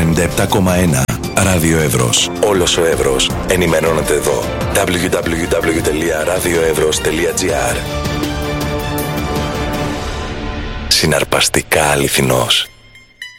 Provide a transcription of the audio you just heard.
97,1. Ράδιο Εύρος. Όλος ο Εύρος ενημερώνεται εδώ. www.radioevros.gr. Συναρπαστικά αληθινός.